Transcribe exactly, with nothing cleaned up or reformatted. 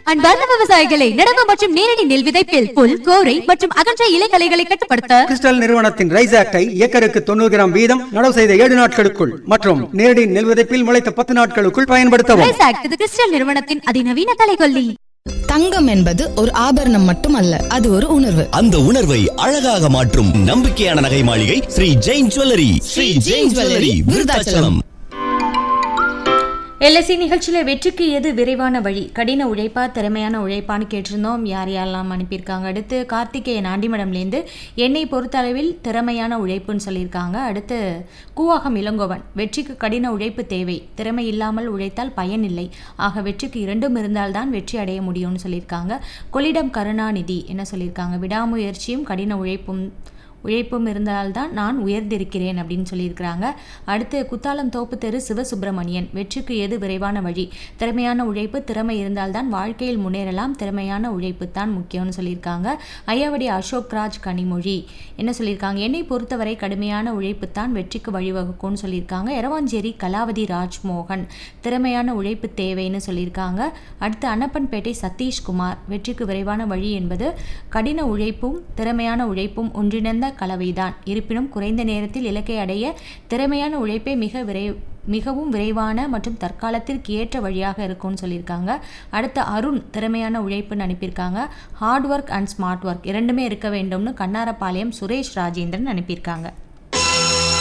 அன்பார்ந்த விவசாயிகளை, நடவு மற்றும் நேரடி நெல் விதைப்பில் புல், கோரை மற்றும் அகன்ற இலைகளைகளை கட்டுப்படுத்த கிறிஸ்டல் நிறுவனத்தின் ரைஸ் ஆக்டை ஏக்கருக்கு தொண்ணூறு கிராம் வீதம் நடவு செய்த ஏழு நாட்களுக்குள் மற்றும் நேரடி நெல் விதைப்பில் முளைத்த பத்து நாட்களுக்குள் பயன்படுத்தவும். ரைஸ் ஆக்ட் இது கிறிஸ்டல் நிறுவனத்தின் அதிநவீன கலைகொல்லி. தங்கம் என்பது ஒரு ஆபரணம் மட்டுமல்ல, அது ஒரு உணர்வு. அந்த உணர்வை அழகாக மாற்றும் நம்பிக்கையான நகை மாளிகை Sri Jain jewellery. Sri Jain jewellery, Virudhachalam. LSC நிகழ்ச்சியில் வெற்றிக்கு எது விரைவான வழி, கடின உழைப்பா திறமையான உழைப்பான்னு கேட்டிருந்தோம். யார் யாரெல்லாம் அனுப்பியிருக்காங்க. அடுத்து கார்த்திகேயன் ஆண்டிமடம்லேருந்து என்னை பொறுத்தளவில் திறமையான உழைப்புன்னு சொல்லியிருக்காங்க. அடுத்து கூவாகம் இளங்கோவன், வெற்றிக்கு கடின உழைப்பு தேவை, திறமை இல்லாமல் உழைத்தால் பயன் இல்லை, ஆக வெற்றிக்கு இரண்டும் இருந்தால்தான் வெற்றி அடைய முடியும்னு சொல்லியிருக்காங்க. கொள்ளிடம் கருணாநிதி என்ன சொல்லியிருக்காங்க, விடாமுயற்சியும் கடின உழைப்பும் உழைப்பும் இருந்தால்தான் நான் உயர்ந்திருக்கிறேன் அப்படின்னு சொல்லியிருக்கிறாங்க. அடுத்து குத்தாலம் தோப்பு தெரு சிவசுப்பிரமணியன், வெற்றிக்கு எது விரைவான வழி, திறமையான உழைப்பு, திறமை இருந்தால்தான் வாழ்க்கையில் முன்னேறலாம், திறமையான உழைப்பு தான் முக்கியம்னு சொல்லியிருக்காங்க. ஐயாவடி அசோக் ராஜ் கனிமொழி என்ன சொல்லியிருக்காங்க, என்னை பொறுத்தவரை கடுமையான உழைப்பு தான் வெற்றிக்கு வழிவகுக்கும்னு சொல்லியிருக்காங்க. எரவாஞ்சேரி கலாவதி ராஜ்மோகன், திறமையான உழைப்பு தேவைன்னு சொல்லியிருக்காங்க. அடுத்து அன்னப்பன்பேட்டை சதீஷ்குமார், வெற்றிக்கு விரைவான வழி என்பது கடின உழைப்பும் திறமையான உழைப்பும் ஒன்றிணைந்த கலவைதான், இருப்பினும் குறைந்த நேரத்தில் இலக்கை அடைய திறமையான உழைப்பே மிக விரை மிகவும் விரைவான மற்றும் தற்காலத்திற்கு ஏற்ற வழியாக இருக்கும்னு சொல்லியிருக்காங்க. அடுத்து அருண், திறமையான உழைப்புன்னு அனுப்பியிருக்காங்க. Hard work and smart work இரண்டுமே இருக்க வேண்டும்னு கண்ணாரப்பாளையம் சுரேஷ் ராஜேந்திரன் அனுப்பியிருக்காங்க.